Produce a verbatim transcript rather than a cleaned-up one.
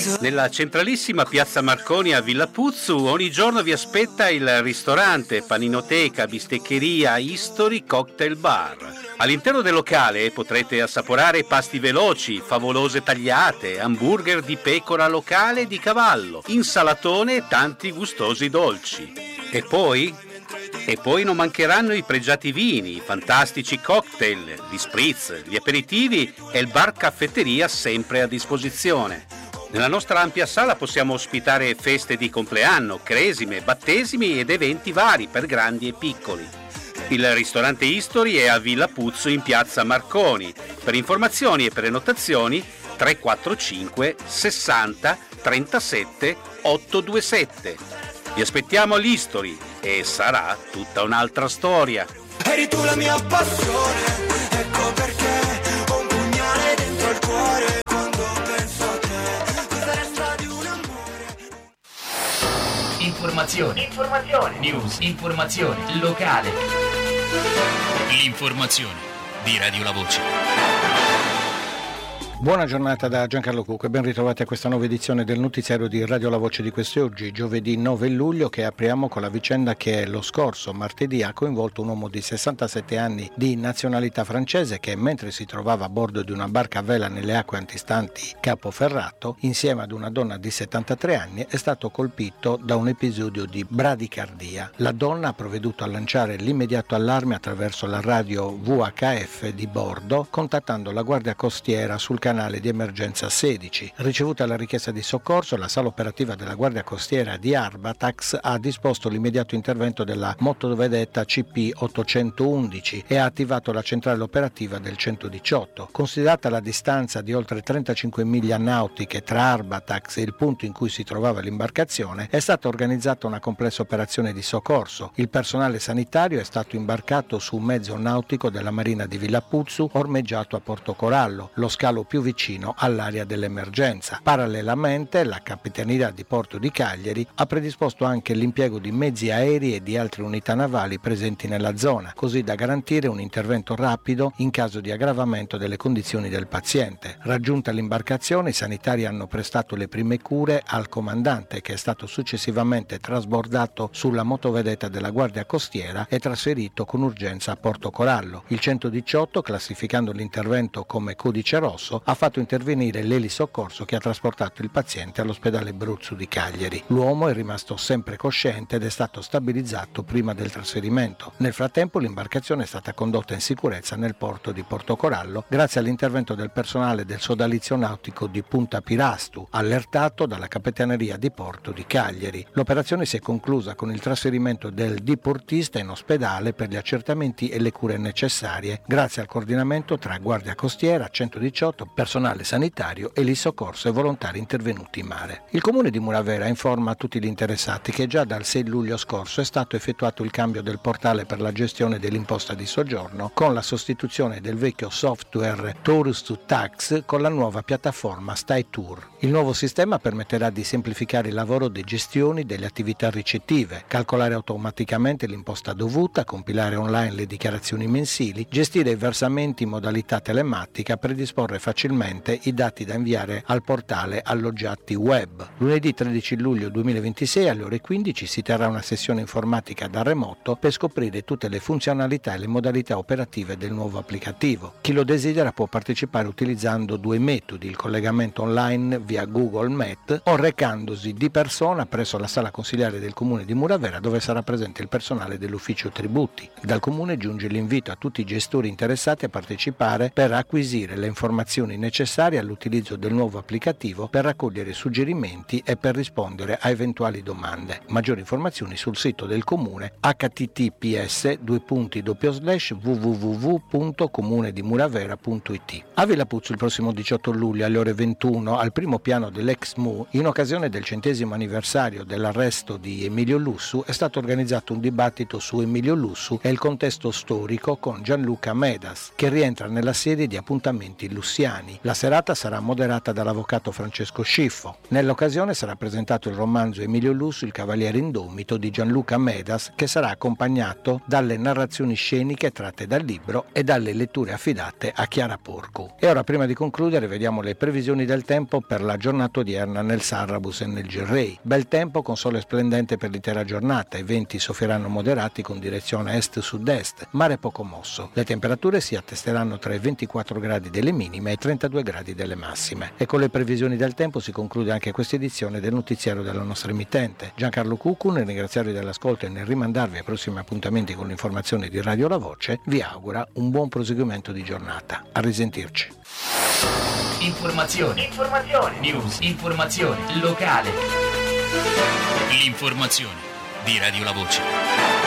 Nella centralissima piazza Marconi a Villa Puzzu ogni giorno vi aspetta il ristorante, paninoteca, bisteccheria, History Cocktail Bar. All'interno del locale potrete assaporare pasti veloci, favolose tagliate, hamburger di pecora locale e di cavallo, insalatone e tanti gustosi dolci. E poi? E poi non mancheranno i pregiati vini, i fantastici cocktail, gli spritz, gli aperitivi e il bar caffetteria sempre a disposizione. Nella nostra ampia sala possiamo ospitare feste di compleanno, cresime, battesimi ed eventi vari per grandi e piccoli. Il ristorante History è a Villa Puzzu in piazza Marconi. Per informazioni e prenotazioni tre quattro cinque sessanta trentasette ottocentoventisette. Vi aspettiamo all'History e sarà tutta un'altra storia. Eri tu la mia passione, ecco perché ho un pugnale dentro il cuore quando penso a te. Cosa resta di un amore? Informazioni, informazioni, news, informazioni, locale. L'informazione di Radio La Voce. Buona giornata da Giancarlo Cucco e ben ritrovati a questa nuova edizione del notiziario di Radio La Voce di quest'oggi, giovedì nove luglio, che apriamo con la vicenda che lo scorso martedì ha coinvolto un uomo di sessantasette anni di nazionalità francese che, mentre si trovava a bordo di una barca a vela nelle acque antistanti Capoferrato, insieme ad una donna di settantatré anni, è stato colpito da un episodio di bradicardia. La donna ha provveduto a lanciare l'immediato allarme attraverso la radio V H F di bordo, contattando la Guardia Costiera sul canale di emergenza sedici. Ricevuta la richiesta di soccorso, la sala operativa della Guardia Costiera di Arbatax ha disposto l'immediato intervento della motovedetta C P ottocentoundici e ha attivato la centrale operativa del centodiciotto. Considerata la distanza di oltre trentacinque miglia nautiche tra Arbatax e il punto in cui si trovava l'imbarcazione, è stata organizzata una complessa operazione di soccorso. Il personale sanitario è stato imbarcato su un mezzo nautico della Marina di Villa Puzzu ormeggiato a Portocorallo, lo scalo più vicino all'area dell'emergenza. Parallelamente, la Capitaneria di Porto di Cagliari ha predisposto anche l'impiego di mezzi aerei e di altre unità navali presenti nella zona, così da garantire un intervento rapido in caso di aggravamento delle condizioni del paziente. Raggiunta l'imbarcazione, i sanitari hanno prestato le prime cure al comandante, che è stato successivamente trasbordato sulla motovedetta della Guardia Costiera e trasferito con urgenza a Portocorallo. Il centodiciotto, classificando l'intervento come codice rosso, ha fatto intervenire l'elisoccorso che ha trasportato il paziente all'ospedale Bruzzu di Cagliari. L'uomo è rimasto sempre cosciente ed è stato stabilizzato prima del trasferimento. Nel frattempo l'imbarcazione è stata condotta in sicurezza nel porto di Portocorallo grazie all'intervento del personale del sodalizio nautico di Punta Pirastu, allertato dalla Capitaneria di Porto di Cagliari. L'operazione si è conclusa con il trasferimento del diportista in ospedale per gli accertamenti e le cure necessarie, grazie al coordinamento tra Guardia Costiera, centodiciotto, personale sanitario e l'I-Soccorso e volontari intervenuti in mare. Il comune di Muravera informa tutti gli interessati che già dal sei luglio scorso è stato effettuato il cambio del portale per la gestione dell'imposta di soggiorno con la sostituzione del vecchio software Tourist to Tax con la nuova piattaforma StyTour. Il nuovo sistema permetterà di semplificare il lavoro di gestione delle attività ricettive, calcolare automaticamente l'imposta dovuta, compilare online le dichiarazioni mensili, gestire i versamenti in modalità telematica, predisporre facilmente i dati da inviare al portale alloggiati web. Lunedì tredici luglio duemilaventisei alle ore quindici si terrà una sessione informatica da remoto per scoprire tutte le funzionalità e le modalità operative del nuovo applicativo. Chi lo desidera può partecipare utilizzando due metodi: il collegamento online via Google Meet o recandosi di persona presso la sala consiliare del comune di Muravera, dove sarà presente il personale dell'ufficio tributi. Dal comune giunge l'invito a tutti i gestori interessati a partecipare per acquisire le informazioni necessarie all'utilizzo del nuovo applicativo, per raccogliere suggerimenti e per rispondere a eventuali domande. Maggiori informazioni sul sito del comune h t t p s due punti doppio slash w w w punto comune di muravera punto i t. A Villa Puzzu il prossimo diciotto luglio alle ore ventuno, al primo piano dell'ex M U, in occasione del centesimo anniversario dell'arresto di Emilio Lussu, è stato organizzato un dibattito su Emilio Lussu e il contesto storico con Gianluca Medas, che rientra nella serie di appuntamenti lussiani. domani. La serata sarà moderata dall'avvocato Francesco Sciffo. Nell'occasione sarà presentato il romanzo Emilio Lussu, il Cavaliere Indomito di Gianluca Medas, che sarà accompagnato dalle narrazioni sceniche tratte dal libro e dalle letture affidate a Chiara Porcu. E ora, prima di concludere, vediamo le previsioni del tempo per la giornata odierna nel Sarrabus e nel Girrei. Bel tempo con sole splendente per l'intera giornata, i venti soffieranno moderati con direzione est-sud-est, mare poco mosso. Le temperature si attesteranno tra i ventiquattro gradi delle minime e i trentadue gradi delle massime. E con le previsioni del tempo si conclude anche questa edizione del notiziario della nostra emittente. Giancarlo Cucu, nel ringraziarvi dell'ascolto e nel rimandarvi ai prossimi appuntamenti con l'informazione di Radio La Voce, vi augura un buon proseguimento di giornata. A risentirci. Informazioni, informazioni, news, informazione locale. L'informazione di Radio La Voce.